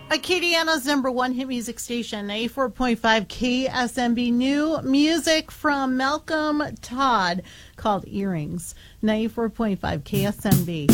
Acadiana's number one hit music station, 94.5 KSMB. New music from Malcolm Todd called Earrings, 94.5 KSMB.